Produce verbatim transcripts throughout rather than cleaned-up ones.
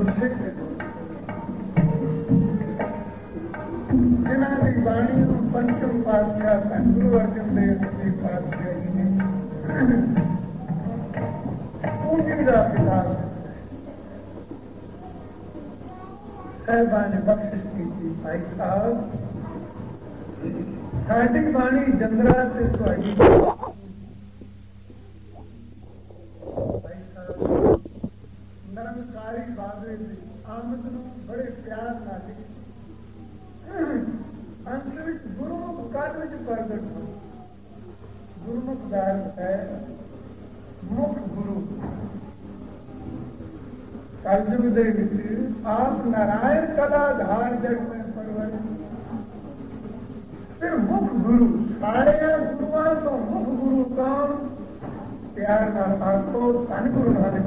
गुरसिख जिन्हां दी बाणी नूं पंचम पातशाह धन गुरु अर्जन देव जी पातशाह जी ने पूंजी दा पिता साहिबां ने बख्शिश की भाई साहब साडी बाणी जंदरा से तुहाडी भाई साहब निरंकारी बाबे की आमद नूं बड़े प्यार नाल अंत विच गुरुमुख काल विच प्रगट हो। गुरुमुख दा अर्थ है मुख गुरु। कलयुग दे विच आप नारायण कला धार जग में परवर फिर मुख गुरु सारे गुरुआं तो मुख गुरु कौन? प्यार नाल आखो धन गुरु नानक।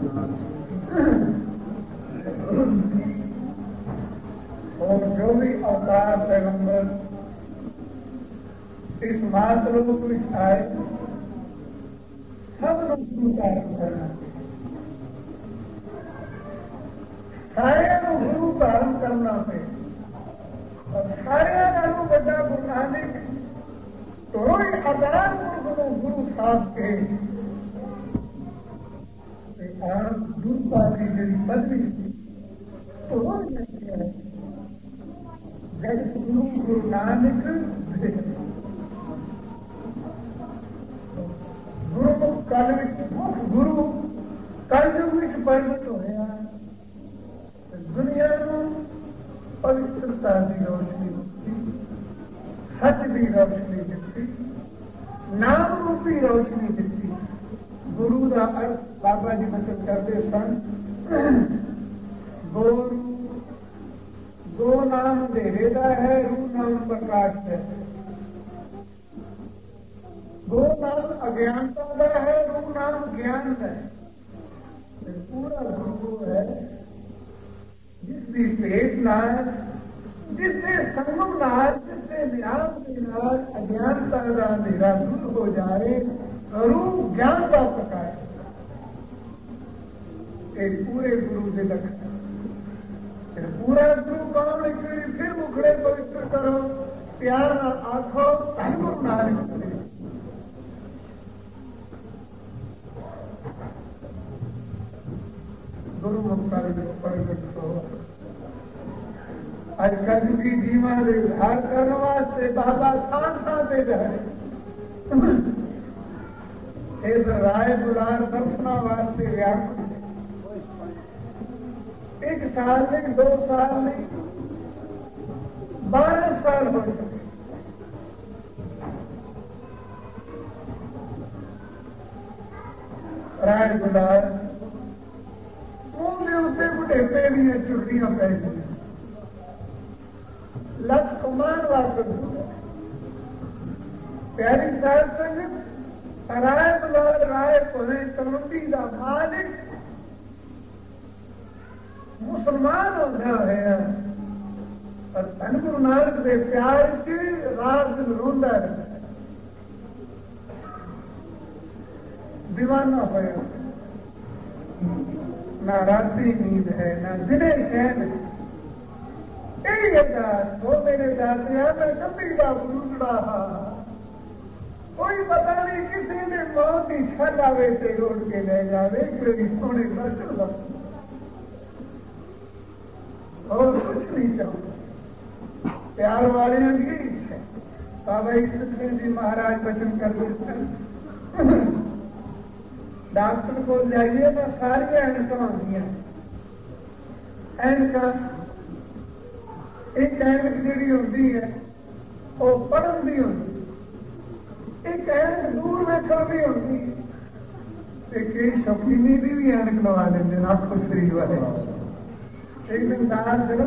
और जो भी अवतार पैगंबर इस मातृलोक में आए सब लोग गुरु धारण करना सारे गुरु धारण करना पे और सारे बड़ा गुरु नानक तो हजार गुरु गुरु साहब के गुरुता की जी पदवी तो जगत गुरु गुरु नानक गुरु कल मुख गुरु कलयुग में प्रगट होया दुनिया को पवित्रता की रोशनी दी सच की रोशनी दी नाम रूपी रोशनी दी। गुरु का अर्थ बाबा जी मतलब करते सन गुरु दो नाम अंधेरे का है, रू नाम प्रकाश है। दो नाम अज्ञानता का है, रू नाम ज्ञान का है। पूरा गुरु है जिसकी सेठ नाल जिससे संगम नाल जिससे निराश के नाल अज्ञानता का अंधेरा दूर हो जाए रूप ज्ञान का प्रकाश एक पूरे गुरु के लक्षण। पूरा गुरु कौन एक फिर मुखड़े पवित्र करो प्यार आखो धन गुरु नानक। गुरु मुक्ता प्रगट हो अज कल की जीवा के उद्धार करने वास्ते बाबा थान थान से रहे इस राय दुलार दर्शना वास्ते व्याकुल एक साल नहीं दो साल नहीं बारह साल हो चुके। राय दुलार उनके उत्ते बुढ़ेपे दियां चुड़ियां पै गई लख कुमार वापस प्यारी साहब संगत राय दुलार राय पुणे तलवंडी का मालिक मुसलमान होता है और धन गुरु नानक के प्यार से रात दिन रोंदा रहता है दीवाना होया ना रात्रि नींद है ना दिने चैन है। वो मेरे दाते मैं कभी का गुरुड़ा कोई पता नहीं किसी ने मौत ही छल आवे से रोड के ले जावे कोई सोने दर्शन लग और कुछ नहीं चाहता प्यार वाले की इच्छा। बाबा ईश्वर जी महाराज वचन कर देते डॉक्टर को जाइए ना सारी एनक आंदियां एनक एक एनक जी होती है वो पढ़न की होती एक एनक दूर बैठो भी होती है कई शौकीनी भी एनक लवा लेंगे आखो शरीर वाले एक दिन दाल